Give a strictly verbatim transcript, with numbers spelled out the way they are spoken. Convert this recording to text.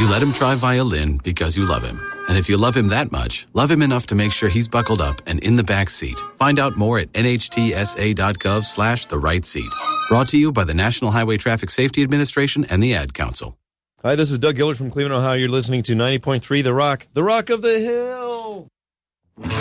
You let him try violin because you love him. And if you love him that much, love him enough to make sure he's buckled up and in the back seat. Find out more at nhtsa.gov slash the right seat. Brought to you by the National Highway Traffic Safety Administration and the Ad Council. Hi, this is Doug Gillard from Cleveland, Ohio. You're listening to ninety point three The Rock, The Rock of the Hill.